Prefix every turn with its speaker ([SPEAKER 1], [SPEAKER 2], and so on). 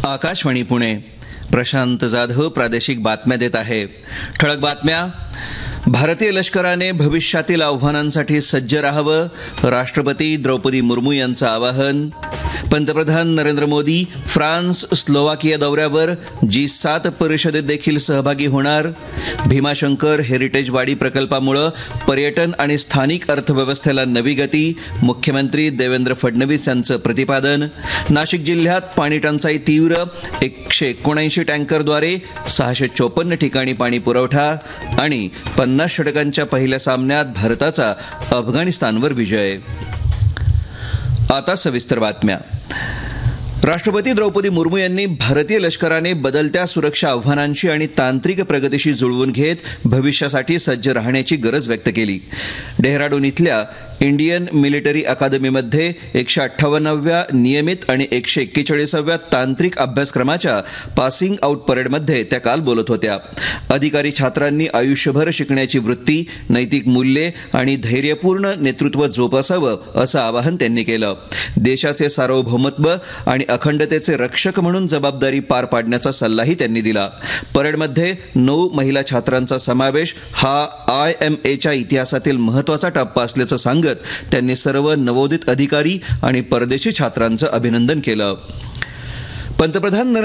[SPEAKER 1] आकाशवाणी पुणे. प्रशांत जाधव प्रादेशिक बातम्या देत आहे. ठळक बातम्या. भारतीय लष्कराने भविष्यातील आव्हानांसाठी सज्ज राहावं, राष्ट्रपती द्रौपदी मुर्मू यांचं आवाहन. पंतप्रधान नरेंद्र मोदी फ्रान्स स्लोवाकिया दौऱ्यावर G7 परिषदेत देखील सहभागी होणार. भीमाशंकर हेरिटेज वाडी प्रकल्पामुळे पर्यटन आणि स्थानिक अर्थव्यवस्थेला नवी गती, मुख्यमंत्री देवेंद्र फडणवीस यांचं प्रतिपादन. नाशिक जिल्ह्यात पाणी टंचाई तीव्र, 179 टँकरद्वारे 654 ठिकाणी पाणी पुरवठा. आणि 50 षटकांच्या पहिल्या सामन्यात भारताचा अफगाणिस्तानवर विजय. आता सविस्तर बातम्या. राष्ट्रपती द्रौपदी मुर्मू यांनी भारतीय लष्कराने बदलत्या सुरक्षा आव्हानांशी आणि तांत्रिक प्रगतीशी जुळवून घेत भविष्यासाठी सज्ज राहण्याची गरज व्यक्त केली. डेहराडून इथल्या इंडियन मिलिटरी अकादमीमध्ये 158व्या नियमित आणि 141व्या तांत्रिक अभ्यासक्रमाच्या पासिंग आउट परेडमध्ये त्या काल बोलत होत्या. अधिकारी छात्रांनी आयुष्यभर शिकण्याची वृत्ती, नैतिक मूल्ये आणि धैर्यपूर्ण नेतृत्व जोपासावं असं आवाहन त्यांनी केलं. देशाचे सार्वभौमत्व आणि अखंडतेचे रक्षक म्हणून जबाबदारी पार पाडण्याचा सल्लाही त्यांनी दिला. परेडमध्ये 9 महिला छात्रांचा समावेश हा IMAच्या इतिहासातील महत्त्वाचा टप्पा असल्याचं सांगत त्यांनी सर्व नवोदित अधिकारी आणि परदेशी छात्रांचं अभिनंदन केलं. पंतप्रधान